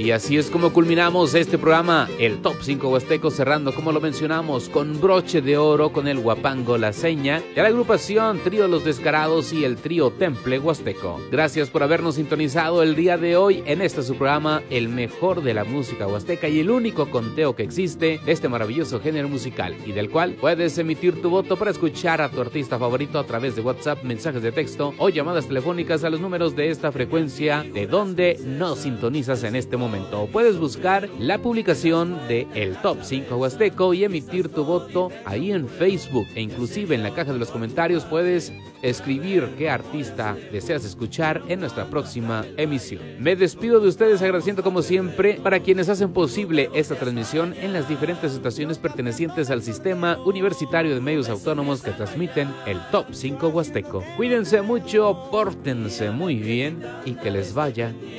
Y así es como culminamos este programa, el Top 5 Huasteco, cerrando, como lo mencionamos, con broche de oro con el Huapango La Seña, de la agrupación Trío Los Descarados y el Trío Temple Huasteco. Gracias por habernos sintonizado el día de hoy en este su programa, el mejor de la música huasteca y el único conteo que existe de este maravilloso género musical, y del cual puedes emitir tu voto para escuchar a tu artista favorito a través de WhatsApp, mensajes de texto o llamadas telefónicas a los números de esta frecuencia de donde nos sintonizas en este momento. Puedes buscar la publicación de el Top 5 Huasteco y emitir tu voto ahí en Facebook, e inclusive en la caja de los comentarios puedes escribir qué artista deseas escuchar en nuestra próxima emisión. Me despido de ustedes agradeciendo como siempre para quienes hacen posible esta transmisión en las diferentes estaciones pertenecientes al Sistema Universitario de Medios Autónomos que transmiten el Top 5 Huasteco. Cuídense mucho, pórtense muy bien y que les vaya